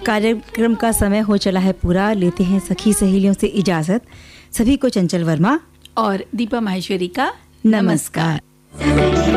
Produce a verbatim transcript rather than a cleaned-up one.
कार्यक्रम का समय हो चला है पूरा, लेते हैं सखी सहेलियों से इजाजत। सभी को चंचल वर्मा और दीपा माहेश्वरी का नमस्कार।